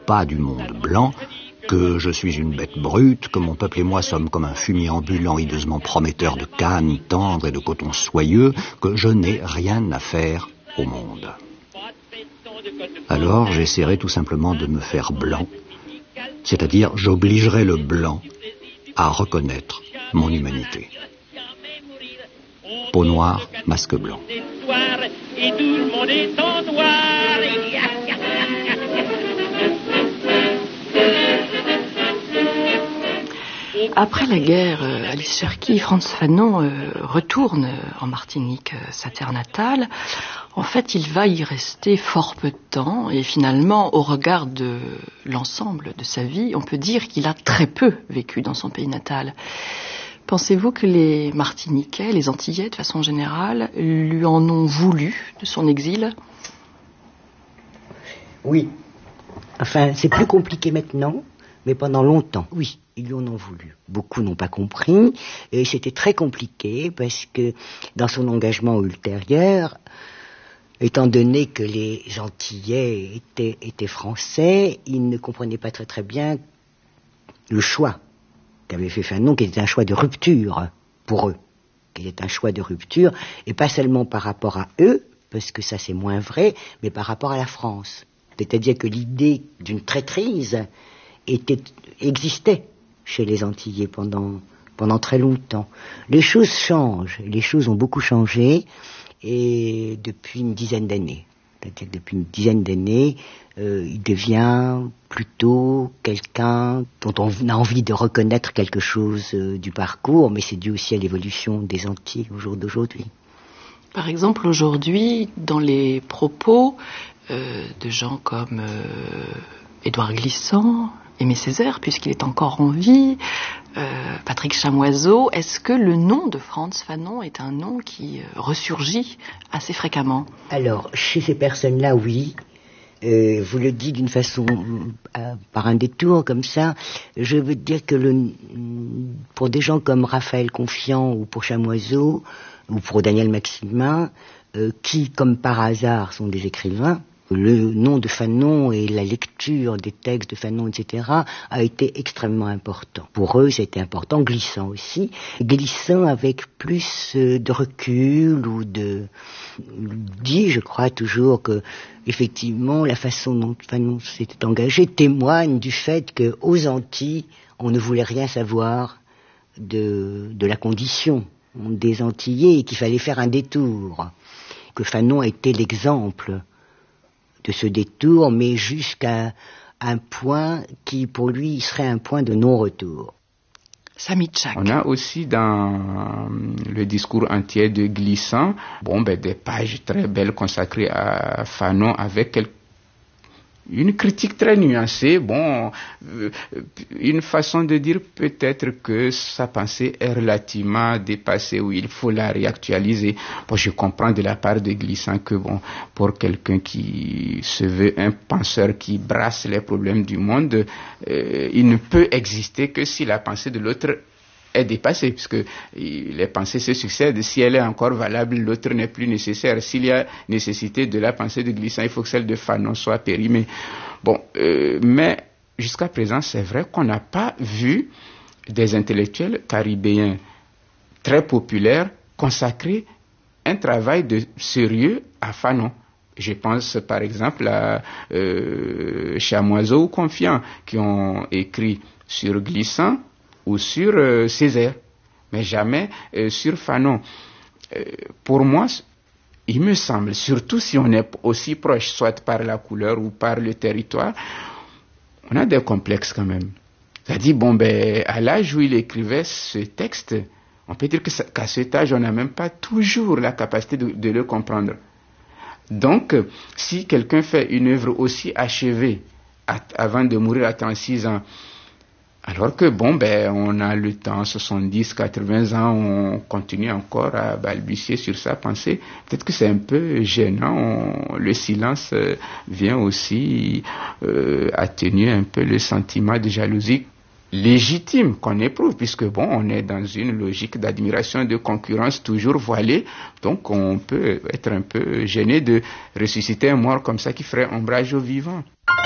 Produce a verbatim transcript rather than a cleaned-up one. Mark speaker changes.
Speaker 1: pas du monde blanc, que je suis une bête brute, que mon peuple et moi sommes comme un fumier ambulant hideusement prometteur de canne tendre et de coton soyeux, que je n'ai rien à faire au monde. Alors j'essaierai tout simplement de me faire blanc, c'est-à-dire j'obligerai le blanc à reconnaître mon humanité. Peau noire, masque blanc.
Speaker 2: Après la guerre, Alice Cherki, Frantz Fanon euh, retourne en Martinique, sa terre natale. En fait, il va y rester fort peu de temps et finalement, au regard de l'ensemble de sa vie, on peut dire qu'il a très peu vécu dans son pays natal. Pensez-vous que les Martiniquais, les Antillais de façon générale, lui en ont voulu de son exil ?
Speaker 3: Oui. Enfin, c'est plus compliqué maintenant, mais pendant longtemps, oui, ils lui en ont voulu. Beaucoup n'ont pas compris, et c'était très compliqué parce que dans son engagement ultérieur, étant donné que les Antillais étaient, étaient français, il ne comprenait pas très très bien le choix qu'avait fait Fanon, qui était un choix de rupture pour eux, qui était un choix de rupture, et pas seulement par rapport à eux, parce que ça c'est moins vrai, mais par rapport à la France. C'est-à-dire que l'idée d'une traîtrise était, existait chez les Antillais pendant, pendant très longtemps. Les choses changent, les choses ont beaucoup changé, et depuis une dizaine d'années. C'est-à-dire que depuis une dizaine d'années, euh, il devient plutôt quelqu'un dont on a envie de reconnaître quelque chose euh, du parcours, mais c'est dû aussi à l'évolution des Antilles au jour d'aujourd'hui.
Speaker 2: Par exemple, aujourd'hui, dans les propos euh, de gens comme euh, Édouard Glissant, Aimé Césaire, puisqu'il est encore en vie, euh, Patrick Chamoiseau, est-ce que le nom de Frantz Fanon est un nom qui euh, ressurgit assez fréquemment ?
Speaker 3: Alors, chez ces personnes-là, oui. Euh, vous le dites d'une façon, euh, par un détour comme ça, je veux dire que le, pour des gens comme Raphaël Confiant ou pour Chamoiseau ou pour Daniel Maximin, euh, qui, comme par hasard, sont des écrivains, le nom de Fanon et la lecture des textes de Fanon, et cetera, a été extrêmement important. Pour eux, c'était important, Glissant aussi. Glissant avec plus de recul ou de... dit, je crois toujours que, effectivement, la façon dont Fanon s'était engagé témoigne du fait qu'aux Antilles, on ne voulait rien savoir de, de la condition des Antillais et qu'il fallait faire un détour. Que Fanon a été l'exemple de ce détour, mais jusqu'à un point qui, pour lui, serait un point de non-retour.
Speaker 2: Samy Tchak.
Speaker 4: On a aussi dans le discours entier de Glissant, bon, ben, des pages très belles consacrées à Fanon avec quelques une critique très nuancée, bon, euh, une façon de dire peut-être que sa pensée est relativement dépassée, où il faut la réactualiser. Bon, je comprends de la part de Glissant que, bon, pour quelqu'un qui se veut un penseur qui brasse les problèmes du monde, euh, il ne peut exister que si la pensée de l'autre est dépassée, puisque les pensées se succèdent. Si elle est encore valable, l'autre n'est plus nécessaire. S'il y a nécessité de la pensée de Glissant, il faut que celle de Fanon soit périmée. Bon, euh, mais jusqu'à présent, c'est vrai qu'on n'a pas vu des intellectuels caribéens très populaires consacrer un travail de sérieux à Fanon. Je pense par exemple à euh, Chamoiseau ou Confiant, qui ont écrit sur Glissant ou sur euh, Césaire, mais jamais euh, sur Fanon. Euh, pour moi, il me semble, surtout si on est aussi proche, soit par la couleur ou par le territoire, on a des complexes quand même. C'est-à-dire, bon, ben, à l'âge où il écrivait ce texte, on peut dire que ça, qu'à cet âge, on n'a même pas toujours la capacité de, de le comprendre. Donc, si quelqu'un fait une œuvre aussi achevée à, avant de mourir à trente-six ans, alors que, bon, ben, on a le temps, soixante-dix, quatre-vingts ans, on continue encore à balbutier sur sa pensée. Peut-être que c'est un peu gênant. On, le silence euh, vient aussi euh, atténuer un peu le sentiment de jalousie légitime qu'on éprouve, puisque, bon, on est dans une logique d'admiration et de concurrence toujours voilée. Donc, on peut être un peu gêné de ressusciter un mort comme ça qui ferait ombrage aux vivants.